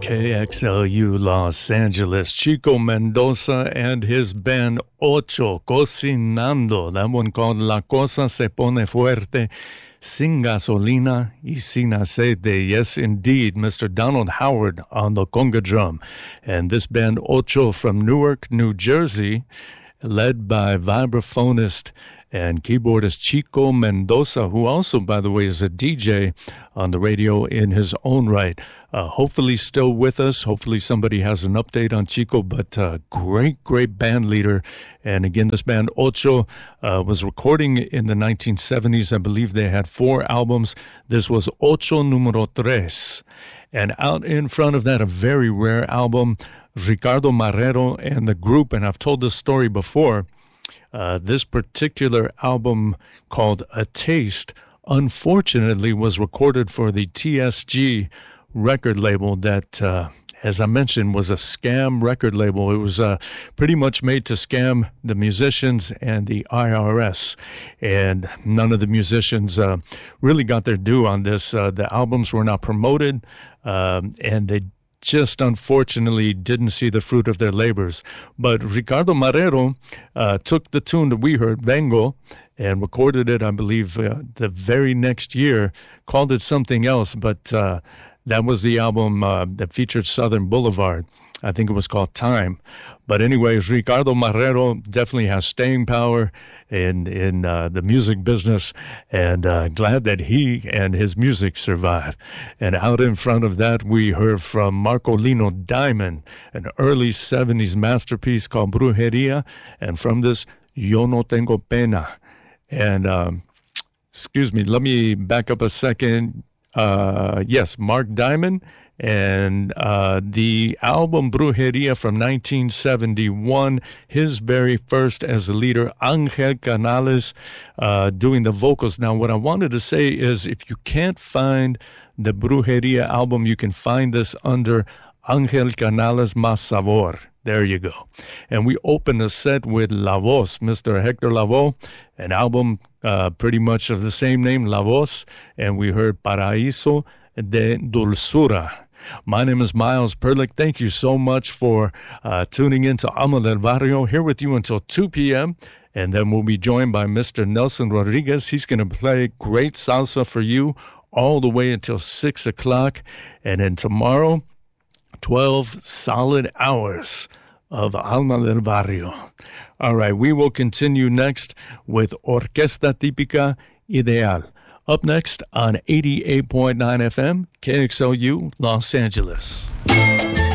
KXLU Los Angeles, Chico Mendoza and his band Ocho, Cocinando. That one called La Cosa Se Pone Fuerte, Sin Gasolina y Sin Aceite. Yes, indeed, Mr. Donald Howard on the conga drum. And this band Ocho from Newark, New Jersey, led by vibraphonist and keyboardist Chico Mendoza, who also, by the way, is a DJ on the radio in his own right. Hopefully still with us. Hopefully somebody has an update on Chico, but great band leader. And again, this band Ocho was recording in the 1970s. I believe they had 4 albums. This was Ocho Número 3. And out in front of that, a very rare album, Ricardo Marrero and the group. And I've told this story before. This particular album called A Taste, unfortunately, was recorded for the TSG record label that, as I mentioned, was a scam record label. It was pretty much made to scam the musicians and the IRS. And none of the musicians really got their due on this. The albums were not promoted, and they just unfortunately didn't see the fruit of their labors. But Ricardo Marrero took the tune that we heard, Vengo, and recorded it, I believe, the very next year, called it something else, but that was the album that featured Southern Boulevard. I think it was called Time. But anyways, Ricardo Marrero definitely has staying power in the music business, and glad that he and his music survive. And out in front of that, we heard from Marcolino Diamond, an early 70s masterpiece called Brujeria, and from this, Yo No Tengo Pena. And, excuse me, let me back up a second. Yes, Mark Diamond. And the album Brujeria from 1971, his very first as a leader, Angel Canales doing the vocals. Now, what I wanted to say is if you can't find the Brujeria album, you can find this under Angel Canales Más Sabor. There you go. And we open the set with La Voz, Mr. Hector Lavoe, an album pretty much of the same name, La Voz, and we heard Paraíso de Dulzura. My name is Miles Perlick. Thank you so much for tuning in to Alma del Barrio, here with you until 2 p.m., and then we'll be joined by Mr. Nelson Rodriguez. He's going to play great salsa for you all the way until 6 o'clock, and then tomorrow, 12 solid hours of Alma del Barrio. All right, we will continue next with Orquesta Típica Ideal. Up next on 88.9 FM, KXLU, Los Angeles.